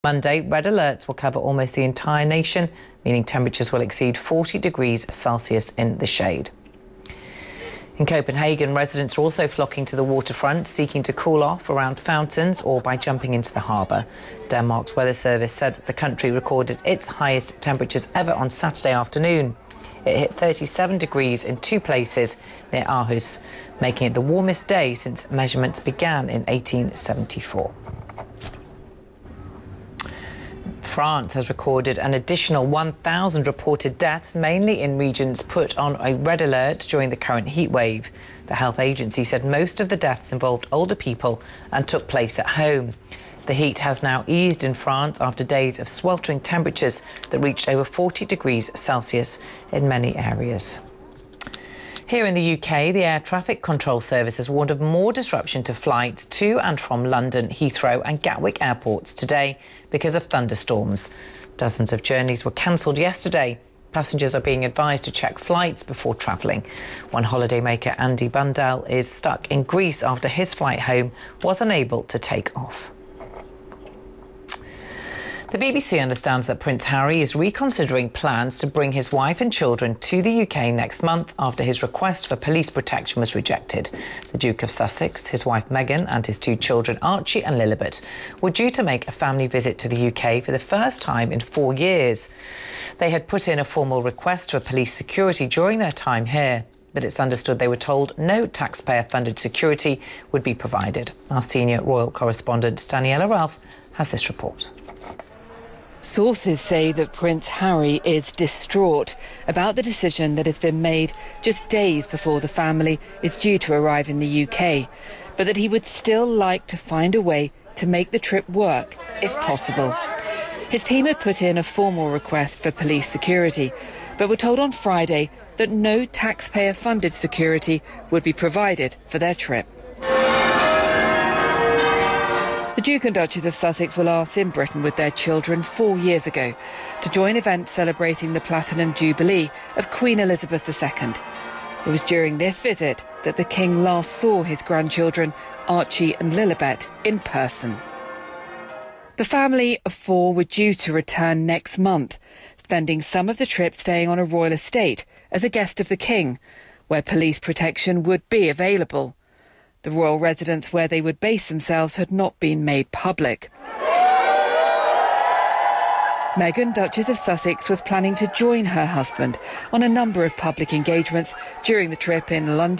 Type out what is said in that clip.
Monday, red alerts will cover almost the entire nation, meaning temperatures will exceed 40 degrees Celsius in the shade. In Copenhagen, residents are also flocking to the waterfront, seeking to cool off around fountains or by jumping into the harbour. Denmark's weather service said the country recorded its highest temperatures ever on Saturday afternoon. It hit 37 degrees in two places near Aarhus, making it the warmest day since measurements began in 1874. France has recorded an additional 1,000 reported deaths, mainly in regions put on a red alert during the current heat wave. The health agency said most of the deaths involved older people and took place at home. The heat has now eased in France after days of sweltering temperatures that reached over 40 degrees Celsius in many areas. Here in the UK, the Air Traffic Control Service has warned of more disruption to flights to and from London, Heathrow and Gatwick airports today because of thunderstorms. Dozens of journeys were cancelled yesterday. Passengers are being advised to check flights before travelling. One holidaymaker, Andy Bundell, is stuck in Greece after his flight home was unable to take off. The BBC understands that Prince Harry is reconsidering plans to bring his wife and children to the UK next month after his request for police protection was rejected. The Duke of Sussex, his wife Meghan and his two children Archie and Lilibet were due to make a family visit to the UK for the first time in 4 years. They had put in a formal request for police security during their time here, but it's understood they were told no taxpayer-funded security would be provided. Our senior royal correspondent Daniela Ralph has this report. Sources say that Prince Harry is distraught about the decision that has been made just days before the family is due to arrive in the UK, but that he would still like to find a way to make the trip work, if possible. His team had put in a formal request for police security, but were told on Friday that no taxpayer-funded security would be provided for their trip. The Duke and Duchess of Sussex were last in Britain with their children 4 years ago to join events celebrating the Platinum Jubilee of Queen Elizabeth II. It was during this visit that the King last saw his grandchildren, Archie and Lilibet, in person. The family of four were due to return next month, spending some of the trip staying on a royal estate as a guest of the King, where police protection would be available. The royal residence where they would base themselves had not been made public. Meghan, Duchess of Sussex, was planning to join her husband on a number of public engagements during the trip in London